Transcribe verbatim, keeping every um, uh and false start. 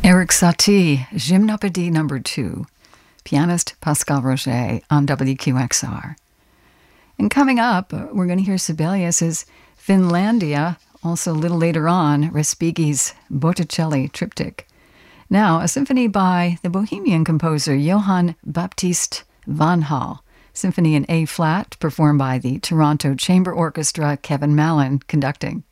Erik Satie, Gymnopédie number two, pianist Pascal Roget on W Q X R. And coming up, we're going to hear Sibelius's Finlandia, also a little later on, Respighi's Botticelli Triptych. Now, a symphony by the Bohemian composer Johann Baptist van Hal, symphony in A-flat, performed by the Toronto Chamber Orchestra, Kevin Mallon conducting.